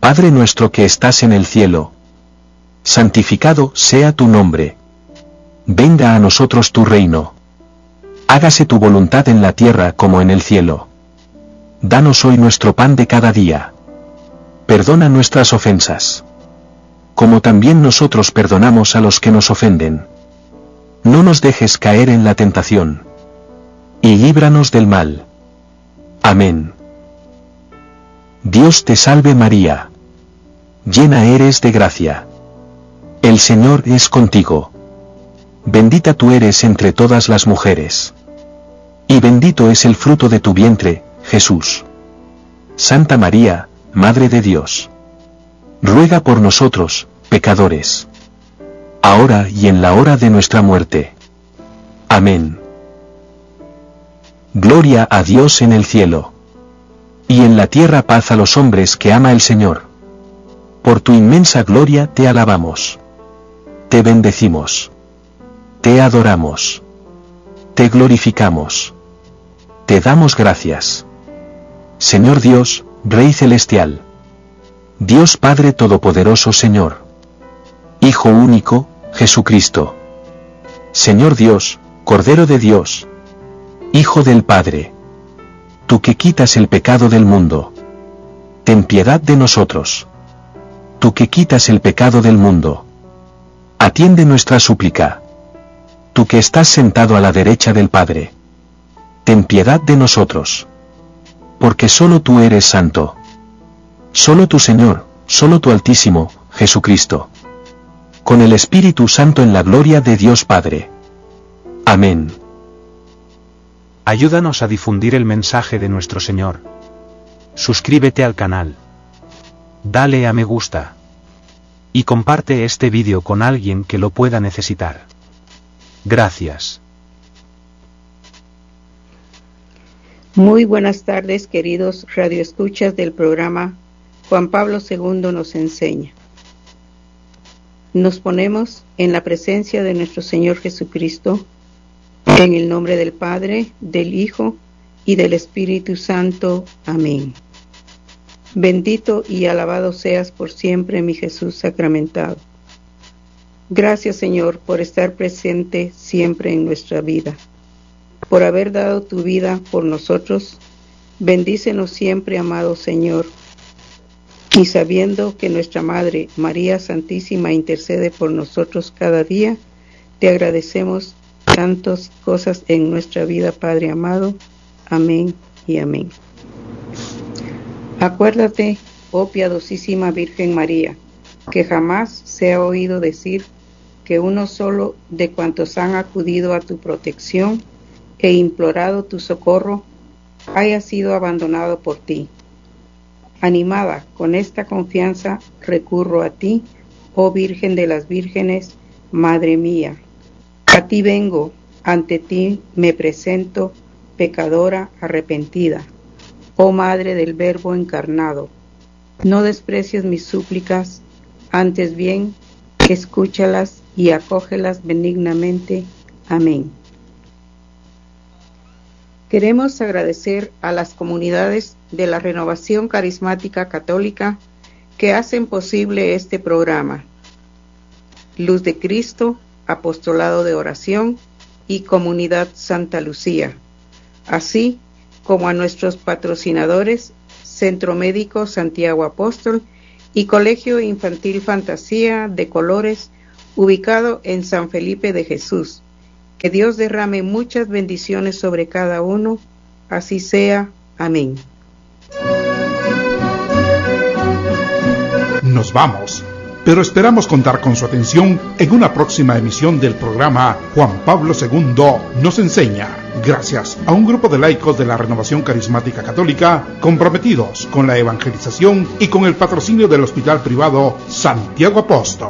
Padre nuestro que estás en el cielo, santificado sea tu nombre. Venga a nosotros tu reino. Hágase tu voluntad en la tierra como en el cielo. Danos hoy nuestro pan de cada día. Perdona nuestras ofensas, como también nosotros perdonamos a los que nos ofenden. No nos dejes caer en la tentación, y líbranos del mal. Amén. Dios te salve María, llena eres de gracia. El Señor es contigo. Bendita tú eres entre todas las mujeres, y bendito es el fruto de tu vientre, Jesús. Santa María, Madre de Dios, ruega por nosotros, pecadores, ahora y en la hora de nuestra muerte. Amén. Gloria a Dios en el cielo, y en la tierra paz a los hombres que ama el Señor. Por tu inmensa gloria te alabamos. Te bendecimos. Te adoramos. Te glorificamos. Te damos gracias. Señor Dios, Rey celestial. Dios Padre Todopoderoso Señor. Hijo único, Jesucristo. Señor Dios, Cordero de Dios. Hijo del Padre. Tú que quitas el pecado del mundo, ten piedad de nosotros. Tú que quitas el pecado del mundo, atiende nuestra súplica. Tú que estás sentado a la derecha del Padre, ten piedad de nosotros. Porque solo tú eres santo. Solo tu Señor, solo tu Altísimo, Jesucristo. Con el Espíritu Santo en la gloria de Dios Padre. Amén. Ayúdanos a difundir el mensaje de nuestro Señor. Suscríbete al canal. Dale a me gusta. Y comparte este vídeo con alguien que lo pueda necesitar. Gracias. Muy buenas tardes, queridos radioescuchas del programa Juan Pablo II nos enseña. Nos ponemos en la presencia de nuestro Señor Jesucristo, en el nombre del Padre, del Hijo y del Espíritu Santo. Amén. Bendito y alabado seas por siempre, mi Jesús sacramentado. Gracias, Señor, por estar presente siempre en nuestra vida, por haber dado tu vida por nosotros. Bendícenos siempre, amado Señor, y sabiendo que nuestra Madre, María Santísima, intercede por nosotros cada día, te agradecemos tantas cosas en nuestra vida, Padre amado. Amén y amén. Acuérdate, oh piadosísima Virgen María, que jamás se ha oído decir que uno solo de cuantos han acudido a tu protección e implorado tu socorro haya sido abandonado por ti. Animada con esta confianza, recurro a ti, oh Virgen de las Vírgenes, Madre mía. A ti vengo, ante ti me presento, pecadora arrepentida. Oh Madre del Verbo encarnado, no desprecies mis súplicas, antes bien, escúchalas y acógelas benignamente. Amén. Queremos agradecer a las comunidades de la Renovación Carismática Católica que hacen posible este programa: Luz de Cristo, Apostolado de Oración y Comunidad Santa Lucía, así como a nuestros patrocinadores Centro Médico Santiago Apóstol y Colegio Infantil Fantasía de Colores, ubicado en San Felipe de Jesús. Que Dios derrame muchas bendiciones sobre cada uno, así sea. Amén. Nos vamos, pero esperamos contar con su atención en una próxima emisión del programa Juan Pablo II nos enseña, gracias a un grupo de laicos de la Renovación Carismática Católica comprometidos con la evangelización y con el patrocinio del Hospital Privado Santiago Apóstol.